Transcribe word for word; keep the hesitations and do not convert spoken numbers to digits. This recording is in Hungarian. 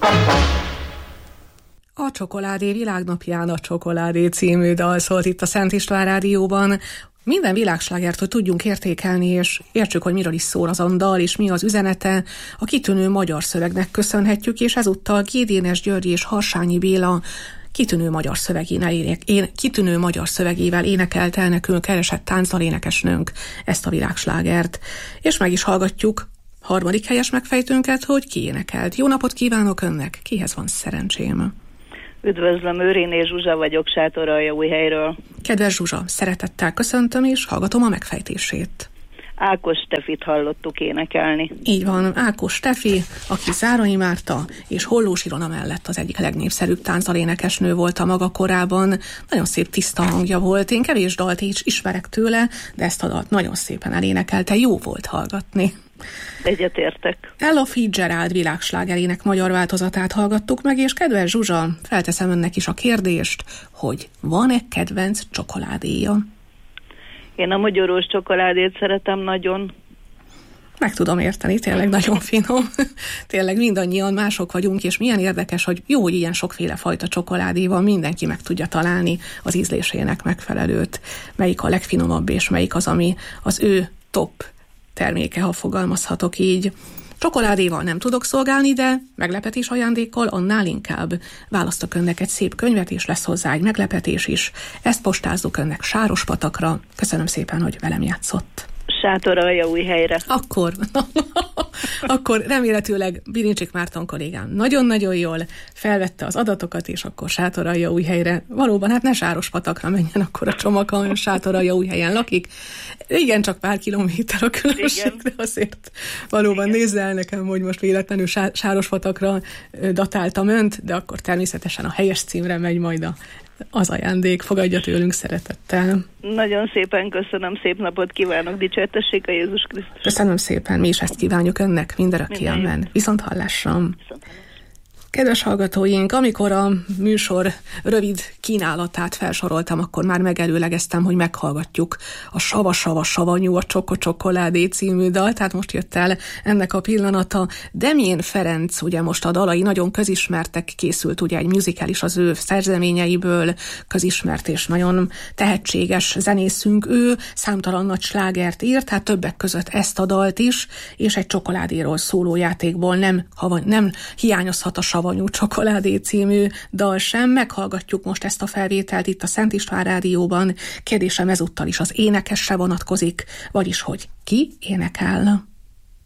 A Csokoládé világnapján a Csokoládé című dal szólt itt a Szent István Rádióban. Minden világslágert, hogy tudjunk értékelni, és értsük, hogy miről is szól az a dal, és mi az üzenete, a kitűnő magyar szövegnek köszönhetjük, és ezúttal Gédénes György és Harsányi Béla kitűnő magyar szövegével, én, kitűnő magyar szövegével énekelt el nekünk keresett táncdalénekesnőnk ezt a világslágert. És meg is hallgatjuk harmadik helyes megfejtőnket, hogy ki énekelt. Jó napot kívánok önnek! Kihez van szerencsém? Üdvözlöm, Őriné Zsuzsa vagyok, Sátoraljaújhelyről. Kedves Zsuzsa, szeretettel köszöntöm, és hallgatom a megfejtését. Ákos Stefit hallottuk énekelni. Így van, Ákos Stefi, aki Zárai Márta és Hollós Ilona mellett az egyik legnépszerűbb táncdalénekesnő volt a maga korában. Nagyon szép tiszta hangja volt, én kevés dalt is ismerek tőle, de ezt a dalt nagyon szépen elénekelte, jó volt hallgatni. Egyetértek. Ella Fitzgerald világslágerének magyar változatát hallgattuk meg, és kedves Zsuzsa, felteszem önnek is a kérdést, hogy van-e kedvenc csokoládéja? Én a magyarós csokoládét szeretem nagyon. Meg tudom érteni, tényleg nagyon finom. Tényleg mindannyian mások vagyunk, és milyen érdekes, hogy jó, hogy ilyen sokféle fajta csokoládé van, mindenki meg tudja találni az ízlésének megfelelőt. Melyik a legfinomabb, és melyik az, ami az ő top terméke, ha fogalmazhatok így. Csokoládéval nem tudok szolgálni, de meglepetés ajándékkal annál inkább. Választok önnek egy szép könyvet, és lesz hozzá egy meglepetés is. Ezt postázzuk önnek Sárospatakra. Köszönöm szépen, hogy velem játszott. Sátoraljaújhelyre. Akkor, akkor remélhetőleg Birincsik Márton kollégám nagyon-nagyon jól felvette az adatokat, és akkor Sátoraljaújhelyre. Valóban, hát ne Sárospatakra menjen akkor a csomag, hanem Sátoraljaújhelyen lakik. Igen, csak pár kilométer a különbség, de azért valóban igen. Nézze el nekem, hogy most véletlenül Sárospatakra datáltam önt, de akkor természetesen a helyes címre megy majd a az ajándék, fogadja tőlünk szeretettel. Nagyon szépen köszönöm, szép napot kívánok, dicsértessék a Jézus Krisztus. Köszönöm szépen, mi is ezt kívánjuk önnek, mindörökképpen. Viszont hallásra. Kedves hallgatóink, amikor a műsor rövid kínálatát felsoroltam, akkor már megelőlegeztem, hogy meghallgatjuk a Sava-Sava Savanyú, a Csoko-Csokoládé című dal, tehát most jött el ennek a pillanata. Demjén Ferenc, ugye most a dalai nagyon közismertek, készült ugye egy musical is az ő szerzeményeiből, közismert és nagyon tehetséges zenészünk ő, számtalan nagy slágert írt, hát többek között ezt a dalt is, és egy csokoládéról szóló játékból nem, ha nem hiányozhat a Savanyú Csokoládé című dal sem. Meghallgatjuk most ezt a felvételt itt a Szent István Rádióban. Kérdésem ezúttal is az énekesre vonatkozik, vagyis hogy ki énekel?